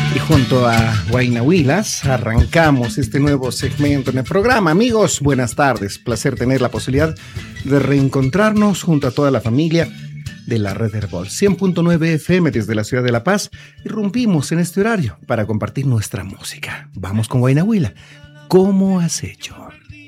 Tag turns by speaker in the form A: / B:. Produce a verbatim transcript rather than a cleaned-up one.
A: Y junto a Huayna Huilas arrancamos este nuevo segmento en el programa. Amigos, buenas tardes. Placer tener la posibilidad de reencontrarnos junto a toda la familia de la Red Herbol. cien punto nueve F M desde la ciudad de La Paz. Irrumpimos en este horario para compartir nuestra música. Vamos con Huayna Huila. ¿Cómo has hecho?